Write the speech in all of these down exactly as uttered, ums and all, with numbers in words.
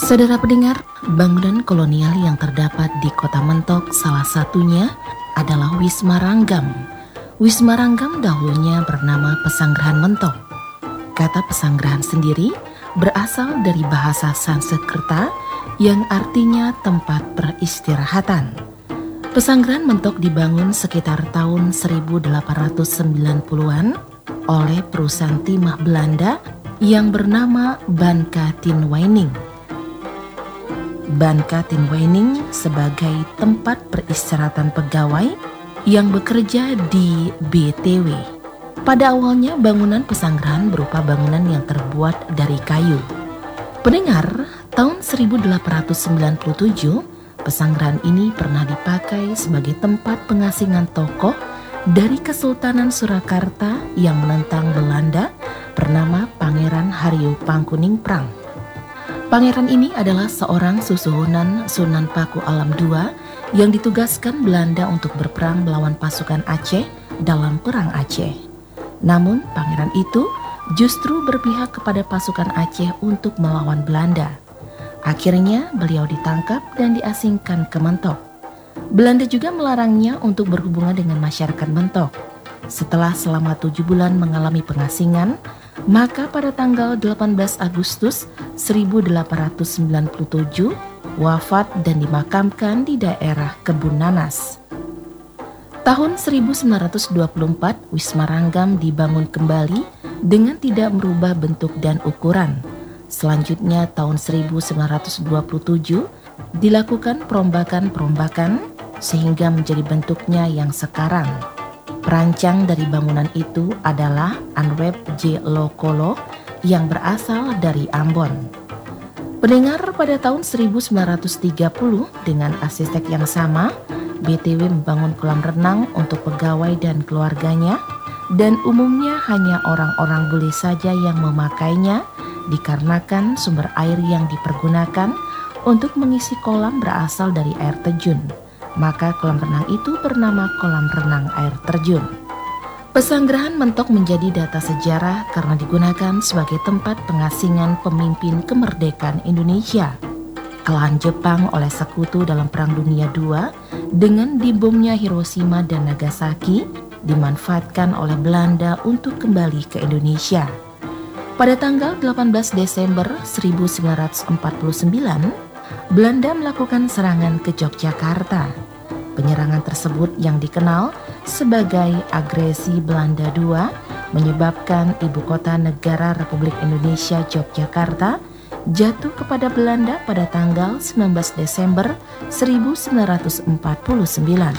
Saudara pendengar, bangunan kolonial yang terdapat di Kota Mentok salah satunya adalah Wisma Ranggam. Wisma Ranggam dahulunya bernama Pesanggerahan Mentok. Kata pesanggerahan sendiri berasal dari bahasa Sanskerta yang artinya tempat peristirahatan. Pesanggerahan Mentok dibangun sekitar tahun seribu delapan ratus sembilan puluhan oleh perusahaan timah Belanda yang bernama Banka Tinweining. Banka Tinweining sebagai tempat peristirahatan pegawai yang bekerja di B T W. Pada awalnya bangunan pesanggerahan berupa bangunan yang terbuat dari kayu. Pendengar, tahun seribu delapan ratus sembilan puluh tujuh, pesanggerahan ini pernah dipakai sebagai tempat pengasingan tokoh dari Kesultanan Surakarta yang menentang Belanda bernama Pangeran Haryo Pangkuningprang. Pangeran ini adalah seorang susuhunan Sunan Paku Alam kedua yang ditugaskan Belanda untuk berperang melawan pasukan Aceh dalam Perang Aceh. Namun pangeran itu justru berpihak kepada pasukan Aceh untuk melawan Belanda. Akhirnya beliau ditangkap dan diasingkan ke Mentok. Belanda juga melarangnya untuk berhubungan dengan masyarakat Mentok. Setelah selama tujuh bulan mengalami pengasingan, maka pada tanggal delapan belas Agustus seribu delapan ratus sembilan puluh tujuh wafat dan dimakamkan di daerah Kebun Nanas. Tahun seribu sembilan ratus dua puluh empat Wisma Ranggam dibangun kembali dengan tidak merubah bentuk dan ukuran. Selanjutnya tahun seribu sembilan ratus dua puluh tujuh dilakukan perombakan-perombakan sehingga menjadi bentuknya yang sekarang. Perancang dari bangunan itu adalah Anwep J. Lokolo yang berasal dari Ambon. Pendengar, pada tahun seribu sembilan ratus tiga puluh dengan arsitek yang sama, B T W membangun kolam renang untuk pegawai dan keluarganya, dan umumnya hanya orang-orang bule saja yang memakainya dikarenakan sumber air yang dipergunakan untuk mengisi kolam berasal dari air terjun. Maka kolam renang itu bernama kolam renang air terjun. Pesanggerahan Mentok menjadi data sejarah karena digunakan sebagai tempat pengasingan pemimpin kemerdekaan Indonesia. Kekalahan Jepang oleh sekutu dalam Perang Dunia kedua dengan dibomnya Hiroshima dan Nagasaki dimanfaatkan oleh Belanda untuk kembali ke Indonesia. Pada tanggal delapan belas Desember seribu sembilan ratus empat puluh sembilan, Belanda melakukan serangan ke Yogyakarta. Penyerangan tersebut yang dikenal sebagai agresi Belanda kedua menyebabkan ibu kota negara Republik Indonesia Yogyakarta jatuh kepada Belanda pada tanggal sembilan belas Desember seribu sembilan ratus empat puluh sembilan.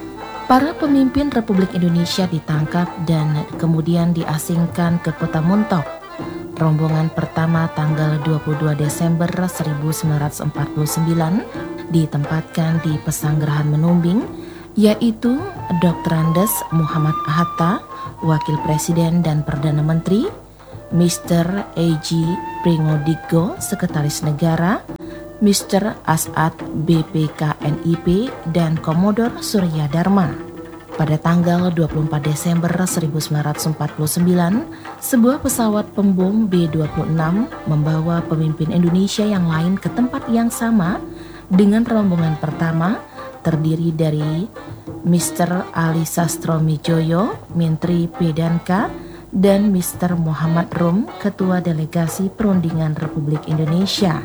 Para pemimpin Republik Indonesia ditangkap dan kemudian diasingkan ke kota Mentok. Rombongan pertama tanggal dua puluh dua Desember seribu sembilan ratus empat puluh sembilan ditempatkan di Pesanggerahan Menumbing, yaitu Doktor Andes Muhammad Hatta, Wakil Presiden dan Perdana Menteri, Mister A G Pringodikgo, Sekretaris Negara, Mister As'ad B P K N I P, dan Komodor Surya Dharma. Pada tanggal dua puluh empat Desember seribu sembilan ratus empat puluh sembilan, sebuah pesawat pembom B dua puluh enam membawa pemimpin Indonesia yang lain ke tempat yang sama dengan rombongan pertama terdiri dari Mister Ali Sastromijoyo, Menteri P dan K, dan Mister Muhammad Rum, Ketua Delegasi Perundingan Republik Indonesia.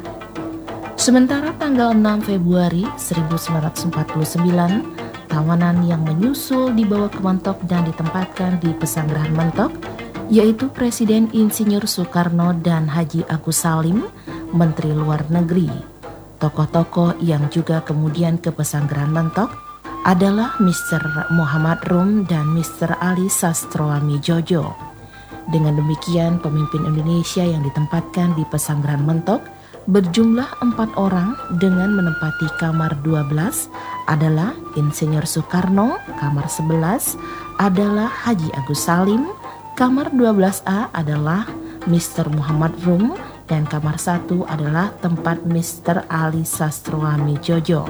Sementara tanggal enam Februari seribu sembilan ratus empat puluh sembilan, tawanan yang menyusul dibawa ke Mentok dan ditempatkan di Pesanggerahan Mentok, yaitu Presiden Insinyur Soekarno dan Haji Agus Salim, Menteri Luar Negeri. Tokoh-tokoh yang juga kemudian ke Pesanggerahan Mentok adalah Mister Muhammad Rum dan Mister Ali Sastroamijoyo. Dengan demikian, pemimpin Indonesia yang ditempatkan di Pesanggerahan Mentok berjumlah empat orang dengan menempati kamar dua belas adalah Insinyur Soekarno, kamar sebelas adalah Haji Agus Salim, kamar dua belas A adalah Mister Muhammad Rum, dan kamar satu adalah tempat Mister Ali Sastroamijoyo.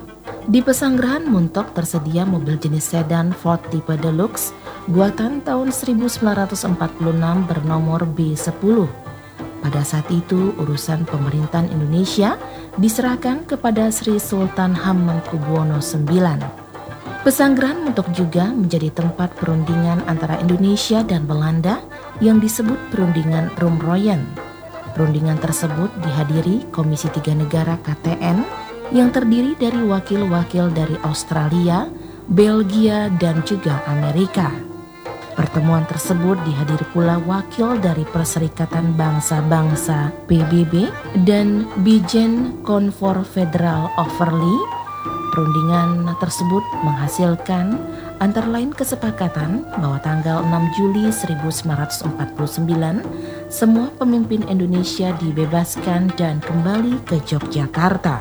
Di Pesanggerahan Mentok tersedia mobil jenis sedan Ford tipe Deluxe buatan tahun seribu sembilan ratus empat puluh enam bernomor B sepuluh. Pada saat itu urusan pemerintahan Indonesia diserahkan kepada Sri Sultan Hamengkubuwono sembilan. Pesanggerahan Mentok juga menjadi tempat perundingan antara Indonesia dan Belanda yang disebut perundingan Rumroyen. Perundingan tersebut dihadiri Komisi Tiga Negara K T N yang terdiri dari wakil-wakil dari Australia, Belgia, dan juga Amerika. Pertemuan tersebut dihadiri pula wakil dari Perserikatan Bangsa-Bangsa P B B dan Bijen Confederal Overley. Perundingan tersebut menghasilkan antara lain kesepakatan bahwa tanggal enam Juli seribu sembilan ratus empat puluh sembilan semua pemimpin Indonesia dibebaskan dan kembali ke Yogyakarta.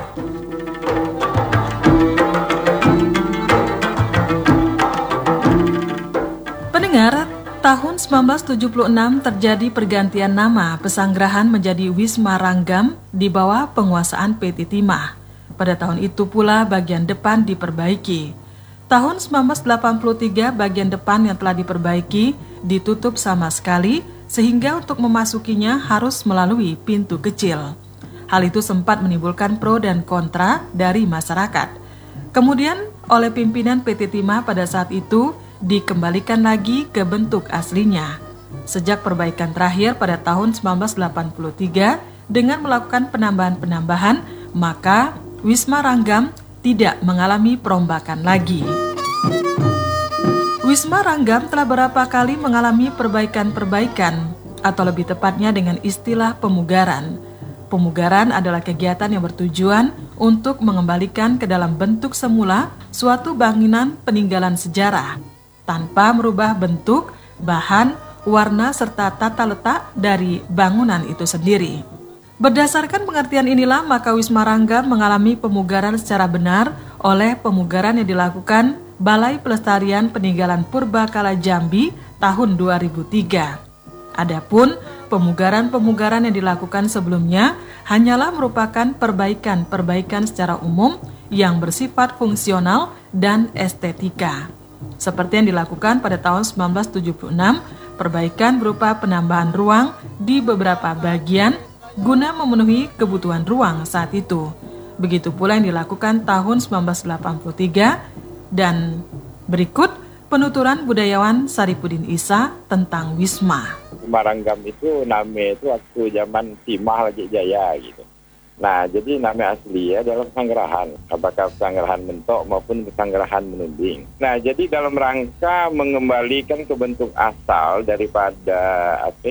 Pendengar, tahun seribu sembilan ratus tujuh puluh enam terjadi pergantian nama Pesanggerahan menjadi Wisma Ranggam di bawah penguasaan P T Timah. Pada tahun itu pula bagian depan diperbaiki. Tahun seribu sembilan ratus delapan puluh tiga bagian depan yang telah diperbaiki ditutup sama sekali sehingga untuk memasukinya harus melalui pintu kecil. Hal itu sempat menimbulkan pro dan kontra dari masyarakat. Kemudian oleh pimpinan P T Timah pada saat itu dikembalikan lagi ke bentuk aslinya. Sejak perbaikan terakhir pada tahun seribu sembilan ratus delapan puluh tiga dengan melakukan penambahan-penambahan, maka Wisma Ranggam tidak mengalami perombakan lagi. Wisma Ranggam telah beberapa kali mengalami perbaikan-perbaikan, atau lebih tepatnya dengan istilah pemugaran. Pemugaran adalah kegiatan yang bertujuan untuk mengembalikan ke dalam bentuk semula suatu bangunan peninggalan sejarah, tanpa merubah bentuk, bahan, warna, serta tata letak dari bangunan itu sendiri. Berdasarkan pengertian inilah, maka Wisma Ranggam mengalami pemugaran secara benar oleh pemugaran yang dilakukan Balai Pelestarian Peninggalan Purbakala Jambi tahun dua ribu tiga. Adapun pemugaran-pemugaran yang dilakukan sebelumnya hanyalah merupakan perbaikan-perbaikan secara umum yang bersifat fungsional dan estetika. Seperti yang dilakukan pada tahun seribu sembilan ratus tujuh puluh enam, perbaikan berupa penambahan ruang di beberapa bagian guna memenuhi kebutuhan ruang saat itu. Begitu pula yang dilakukan tahun seribu sembilan ratus delapan puluh tiga dan berikut penuturan budayawan Saripudin Isa tentang Wisma. Wisma Ranggam itu nama itu waktu zaman Timah lagi jaya gitu. Nah, jadi nama asli adalah Pesanggerahan, apakah Pesanggerahan Mentok maupun Pesanggerahan Menunding. Nah, jadi dalam rangka mengembalikan ke bentuk asal daripada apa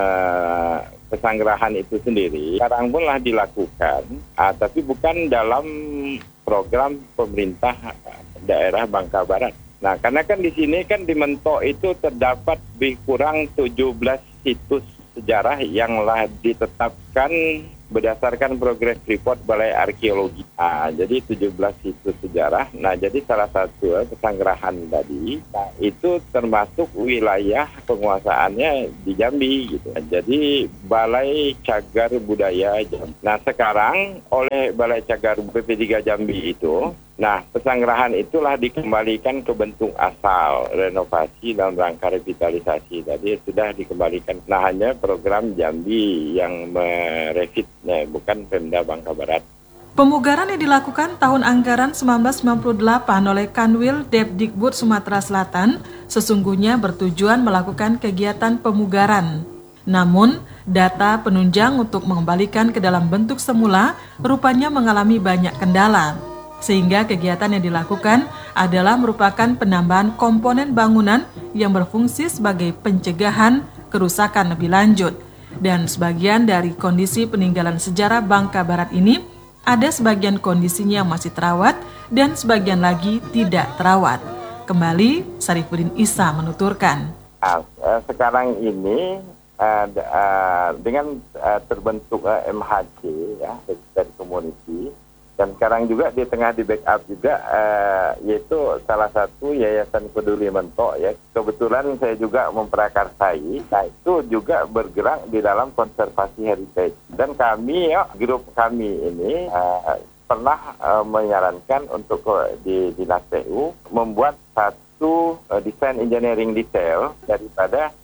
uh, Pesanggerahan itu sendiri, sekarang pun lah dilakukan, ah, tapi bukan dalam program pemerintah daerah Bangka Barat. Nah, karena kan di sini kan di Mentok itu terdapat lebih kurang tujuh belas situs sejarah yang lah ditetapkan berdasarkan progres report Balai Arkeologi. Nah, jadi tujuh belas situs sejarah. Nah, jadi salah satu eh, Pesanggerahan tadi, nah, itu termasuk wilayah penguasaannya di Jambi gitu. Nah, jadi Balai Cagar Budaya Jambi. Nah, sekarang oleh Balai Cagar P P tiga Jambi itu, nah, Pesanggerahan itulah dikembalikan ke bentuk asal, renovasi dalam rangka revitalisasi. Tadi sudah dikembalikan. Nah, hanya program Jambi yang merevit, nah, bukan Pemda Bangka Barat. Pemugaran yang dilakukan tahun anggaran seribu sembilan ratus sembilan puluh delapan oleh Kanwil Depdikbud Sumatera Selatan sesungguhnya bertujuan melakukan kegiatan pemugaran. Namun, data penunjang untuk mengembalikan ke dalam bentuk semula rupanya mengalami banyak kendala. Sehingga kegiatan yang dilakukan adalah merupakan penambahan komponen bangunan yang berfungsi sebagai pencegahan kerusakan lebih lanjut. Dan sebagian dari kondisi peninggalan sejarah Bangka Barat ini, ada sebagian kondisinya yang masih terawat dan sebagian lagi tidak terawat. Kembali Saripudin Isa menuturkan. Nah, sekarang ini uh, uh, dengan uh, terbentuk uh, M H C ya, dari community, dan sekarang juga di tengah di backup juga uh, yaitu salah satu Yayasan Peduli Mentok ya. Kebetulan saya juga memprakarsai. Nah, itu juga bergerak di dalam konservasi heritage. Dan kami ya, grup kami ini uh, pernah uh, menyarankan untuk uh, di Dinas P U membuat satu uh, desain engineering detail daripada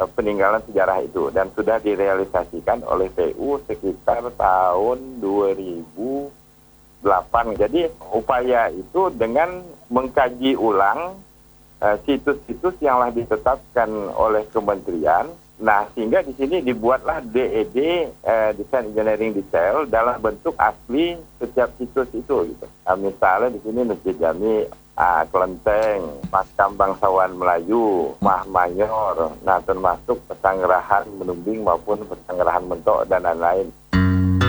eh, peninggalan sejarah itu dan sudah direalisasikan oleh P U sekitar tahun dua ribu delapan. Jadi upaya itu dengan mengkaji ulang eh, situs-situs yang telah ditetapkan oleh kementerian. Nah, sehingga di sini dibuatlah D E D, eh, Design Engineering Detail, dalam bentuk asli setiap situs itu. Gitu. Nah, misalnya di sini Masjid Jami, ah, Kelenteng, Makam Bangsawan Melayu, Mah Mayor, nah termasuk Pesanggerahan Menumbing maupun Pesanggerahan Mentok dan lain-lain.